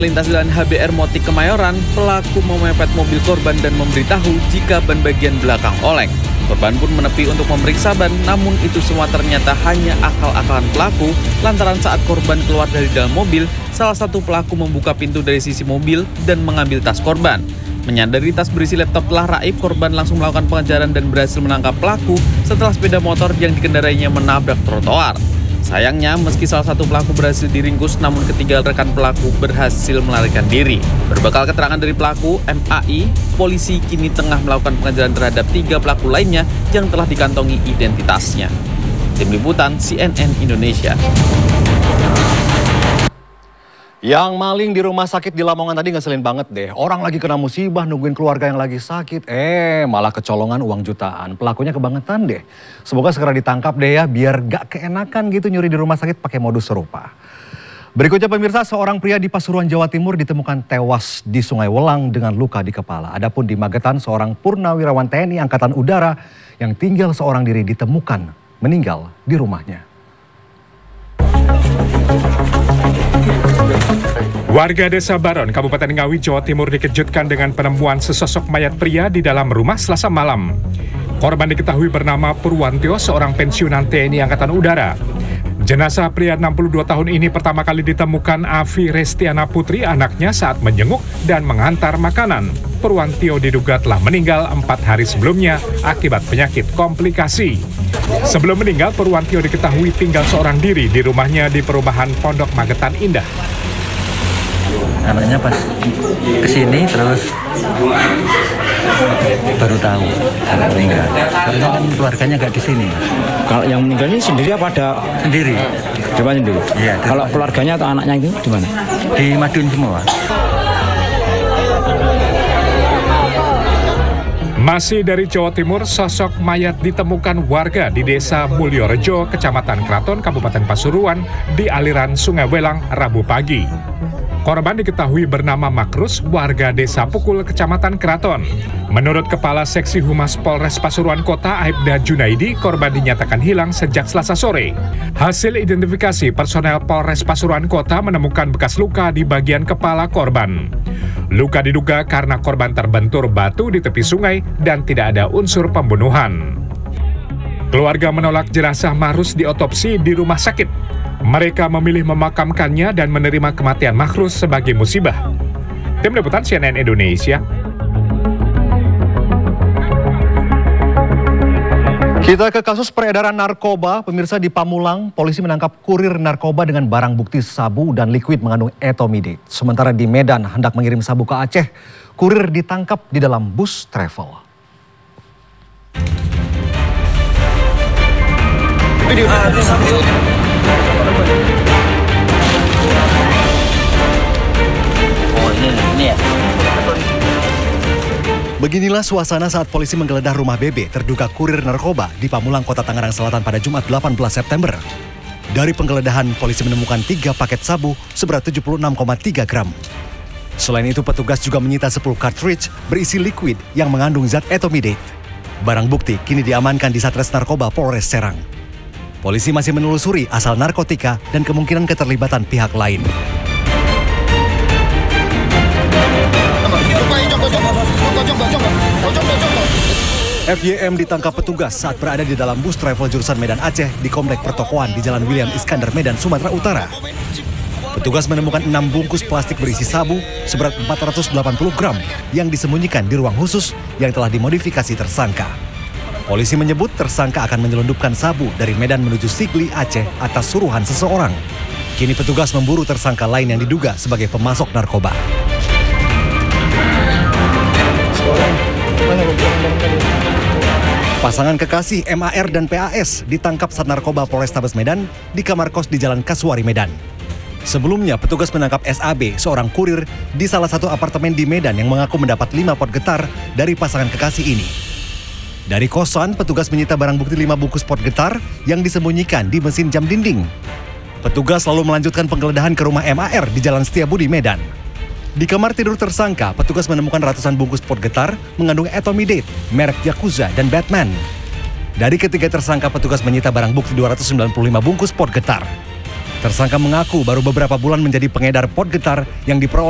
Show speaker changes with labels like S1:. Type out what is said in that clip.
S1: Lintas Jalan HBR Motik Kemayoran, pelaku memepet mobil korban dan memberitahu jika ban bagian belakang oleng. Korban pun menepi untuk memeriksa ban, namun itu semua ternyata hanya akal-akalan pelaku lantaran saat korban keluar dari dalam mobil, salah satu pelaku membuka pintu dari sisi mobil dan mengambil tas korban. Menyadari tas berisi laptop telah raib, korban langsung melakukan pengejaran dan berhasil menangkap pelaku setelah sepeda motor yang dikendarainya menabrak trotoar. Sayangnya, meski salah satu pelaku berhasil diringkus, namun ketiga rekan pelaku berhasil melarikan diri. Berbekal keterangan dari pelaku, MAI, polisi kini tengah melakukan pengejaran terhadap 3 pelaku lainnya yang telah dikantongi identitasnya. Tim Liputan CNN Indonesia.
S2: Yang maling di rumah sakit di Lamongan tadi ngeselin banget deh. Orang lagi kena musibah nungguin keluarga yang lagi sakit. Malah kecolongan uang jutaan. Pelakunya kebangetan deh. Semoga segera ditangkap deh ya, biar gak keenakan gitu nyuri di rumah sakit pakai modus serupa. Berikutnya pemirsa, seorang pria di Pasuruan, Jawa Timur ditemukan tewas di Sungai Welang dengan luka di kepala. Adapun di Magetan, seorang purnawirawan TNI Angkatan Udara yang tinggal seorang diri ditemukan meninggal di rumahnya.
S3: Warga Desa Baron, Kabupaten Ngawi, Jawa Timur dikejutkan dengan penemuan sesosok mayat pria di dalam rumah Selasa malam. Korban diketahui bernama Purwantio, seorang pensiunan TNI Angkatan Udara. Jenazah pria 62 tahun ini pertama kali ditemukan Afi Restiana Putri, anaknya, saat menjenguk dan mengantar makanan. Purwantio diduga telah meninggal 4 hari sebelumnya akibat penyakit komplikasi. Sebelum meninggal, Purwantio diketahui tinggal seorang diri di rumahnya di perumahan Pondok Magetan Indah.
S4: Anaknya pas kesini terus baru tahu anak meninggal. Karena kan keluarganya nggak di sini.
S5: Kalau yang meninggal ini sendiri apa ada?
S4: Sendiri.
S5: Di mana dulu?
S4: Iya.
S5: Kalau keluarganya atau anaknya itu di mana?
S4: Di Madiun semua.
S3: Masih dari Jawa Timur, sosok mayat ditemukan warga di Desa Mulyorejo, Kecamatan Kraton, Kabupaten Pasuruan, di aliran Sungai Welang, Rabu pagi. Korban diketahui bernama Makrus, warga Desa Pukul, Kecamatan Kraton. Menurut Kepala Seksi Humas Polres Pasuruan Kota, Aibda Junaidi, korban dinyatakan hilang sejak Selasa sore. Hasil identifikasi personel Polres Pasuruan Kota menemukan bekas luka di bagian kepala korban. Luka diduga karena korban terbentur batu di tepi sungai dan tidak ada unsur pembunuhan. Keluarga menolak jenazah Marus diotopsi di rumah sakit. Mereka memilih memakamkannya dan menerima kematian Makrus sebagai musibah. Tim Liputan CNN Indonesia.
S2: Kita ke kasus peredaran narkoba. Pemirsa, di Pamulang, polisi menangkap kurir narkoba dengan barang bukti sabu dan liquid mengandung etomidate. Sementara di Medan hendak mengirim sabu ke Aceh, kurir ditangkap di dalam bus travel. Beginilah suasana saat polisi menggeledah rumah BB, terduga kurir narkoba di Pamulang, Kota Tangerang Selatan pada Jumat 18 September. Dari penggeledahan, polisi menemukan 3 paket sabu seberat 76,3 gram. Selain itu, petugas juga menyita 10 cartridge berisi liquid yang mengandung zat etomidate. Barang bukti kini diamankan di Satres Narkoba Polres Serang. Polisi masih menelusuri asal narkotika dan kemungkinan keterlibatan pihak lain. FYM ditangkap petugas saat berada di dalam bus travel jurusan Medan Aceh di Komplek Pertokoan di Jalan William Iskandar, Medan, Sumatera Utara. Petugas menemukan 6 bungkus plastik berisi sabu seberat 480 gram yang disembunyikan di ruang khusus yang telah dimodifikasi tersangka. Polisi menyebut tersangka akan menyelundupkan sabu dari Medan menuju Sigli, Aceh atas suruhan seseorang. Kini petugas memburu tersangka lain yang diduga sebagai pemasok narkoba. Pasangan kekasih MAR dan PAS ditangkap saat narkoba Polrestabes Medan di kamar kos di Jalan Kasuari, Medan. Sebelumnya, petugas menangkap SAB, seorang kurir di salah satu apartemen di Medan yang mengaku mendapat 5 pot getar dari pasangan kekasih ini. Dari kosan, petugas menyita barang bukti 5 bungkus pot getar yang disembunyikan di mesin jam dinding. Petugas lalu melanjutkan penggeledahan ke rumah MAR di Jalan Setiabudi, Medan. Di kamar tidur tersangka, petugas menemukan ratusan bungkus pot getar mengandung etomidate, merek Yakuza dan Batman. Dari ketiga tersangka, petugas menyita barang bukti 295 bungkus pot getar. Tersangka mengaku baru beberapa bulan menjadi pengedar pot getar yang diperoleh